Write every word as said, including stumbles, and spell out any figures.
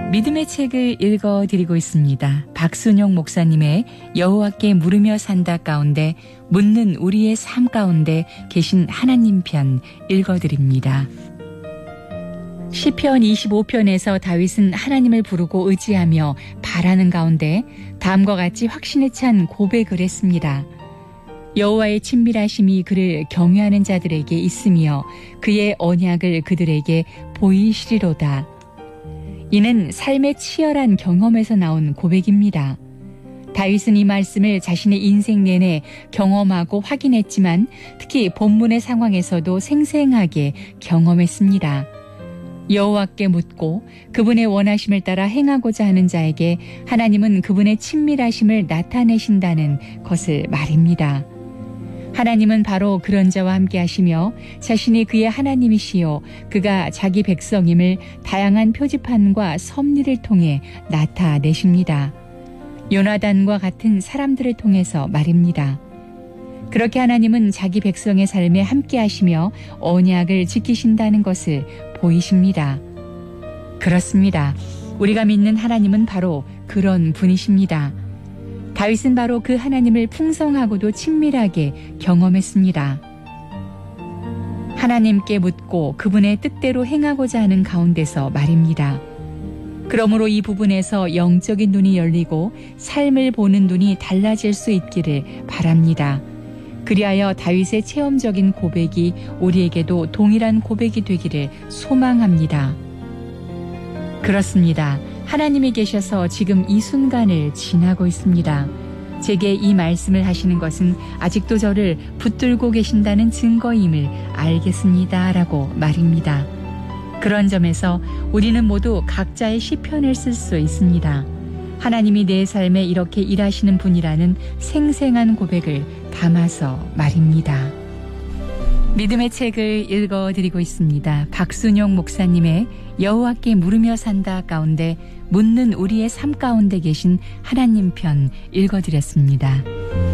믿음의 책을 읽어드리고 있습니다. 박순용 목사님의 여호와께 물으며 산다 가운데 묻는 우리의 삶 가운데 계신 하나님 편 읽어드립니다. 시편 이십오 편에서 다윗은 하나님을 부르고 의지하며 바라는 가운데 다음과 같이 확신에 찬 고백을 했습니다. 여호와의 친밀하심이 그를 경외하는 자들에게 있으며 그의 언약을 그들에게 보이시리로다. 이는 삶의 치열한 경험에서 나온 고백입니다. 다윗은 이 말씀을 자신의 인생 내내 경험하고 확인했지만 특히 본문의 상황에서도 생생하게 경험했습니다. 여호와께 묻고 그분의 원하심을 따라 행하고자 하는 자에게 하나님은 그분의 친밀하심을 나타내신다는 것을 말입니다. 하나님은 바로 그런 자와 함께 하시며 자신이 그의 하나님이시요 그가 자기 백성임을 다양한 표지판과 섭리를 통해 나타내십니다. 요나단과 같은 사람들을 통해서 말입니다. 그렇게 하나님은 자기 백성의 삶에 함께 하시며 언약을 지키신다는 것을 보이십니다. 그렇습니다. 우리가 믿는 하나님은 바로 그런 분이십니다. 다윗은 바로 그 하나님을 풍성하고도 친밀하게 경험했습니다. 하나님께 묻고 그분의 뜻대로 행하고자 하는 가운데서 말입니다. 그러므로 이 부분에서 영적인 눈이 열리고 삶을 보는 눈이 달라질 수 있기를 바랍니다. 그리하여 다윗의 체험적인 고백이 우리에게도 동일한 고백이 되기를 소망합니다. 그렇습니다. 하나님이 계셔서 지금 이 순간을 지나고 있습니다. 제게 이 말씀을 하시는 것은 아직도 저를 붙들고 계신다는 증거임을 알겠습니다. 라고 말입니다. 그런 점에서 우리는 모두 각자의 시편을 쓸 수 있습니다. 하나님이 내 삶에 이렇게 일하시는 분이라는 생생한 고백을 담아서 말입니다. 믿음의 책을 읽어드리고 있습니다. 박순용 목사님의 여호와께 물으며 산다 가운데 묻는 우리의 삶 가운데 계신 하나님 편 읽어드렸습니다.